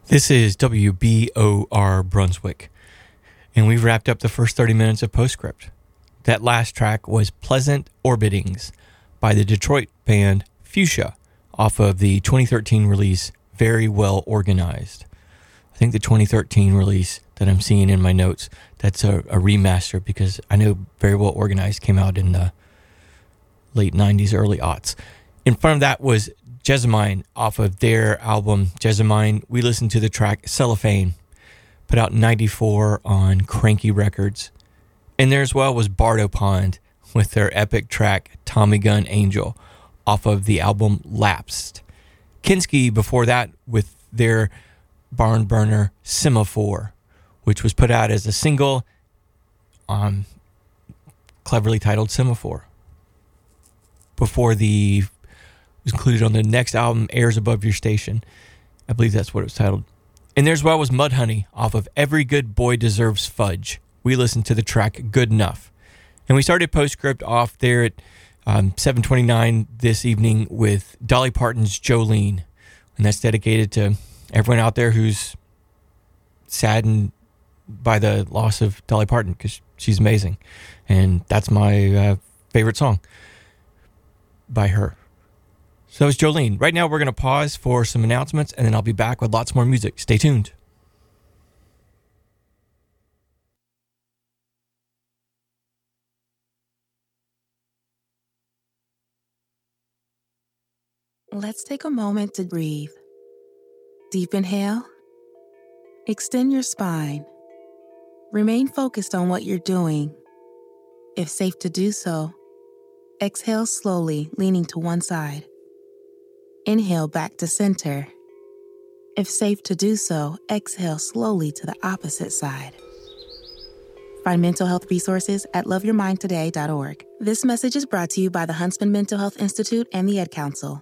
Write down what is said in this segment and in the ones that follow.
This is WBOR Brunswick, and we've wrapped up the first 30 minutes of Postscript. That last track was Pleasant Orbitings by the Detroit band Fuchsia off of the 2013 release Very Well Organized. I think the 2013 release that I'm seeing in my notes, that's a remaster, because I know Very Well Organized came out in the late 90s, early aughts. In front of that was Jessamine off of their album Jessamine. We listened to the track Cellophane, put out in 94 on Cranky Records. And there as well was Bardo Pond with their epic track Tommy Gun Angel off of the album Lapsed. Kinski before that with their barn burner Semaphore, which was put out as a single, cleverly titled Semaphore. Before was included on the next album, Airs Above Your Station. I believe that's what it was titled. And there as well was Mudhoney off of Every Good Boy Deserves Fudge. We listened to the track Good Enough. And we started Postscript off there at 7:29 this evening with Dolly Parton's Jolene. And that's dedicated to everyone out there who's saddened by the loss of Dolly Parton, because she's amazing. And that's my favorite song by her. So it's Jolene. Right now we're going to pause for some announcements, and then I'll be back with lots more music. Stay tuned. Let's take a moment to breathe. Deep inhale. Extend your spine. Remain focused on what you're doing. If safe to do so, exhale slowly, leaning to one side. Inhale back to center. If safe to do so, exhale slowly to the opposite side. Find mental health resources at loveyourmindtoday.org. This message is brought to you by the Huntsman Mental Health Institute and the Ad Council.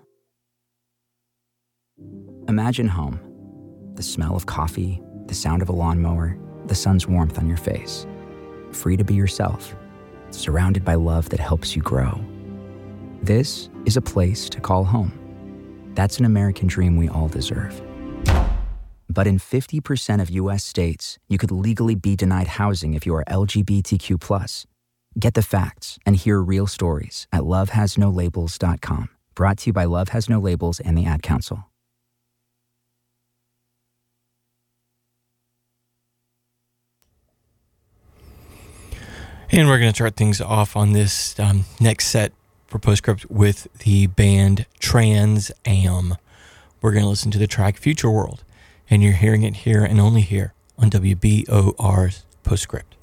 Imagine home. The smell of coffee, the sound of a lawnmower, the sun's warmth on your face. Free to be yourself, surrounded by love that helps you grow. This is a place to call home. That's an American dream we all deserve. But in 50% of U.S. states, you could legally be denied housing if you are LGBTQ+. Get the facts and hear real stories at lovehasnolabels.com. Brought to you by Love Has No Labels and the Ad Council. And we're going to start things off on this next set for Postscript with the band Trans Am. We're going to listen to the track Future World, and you're hearing it here and only here on WBOR's Postscript.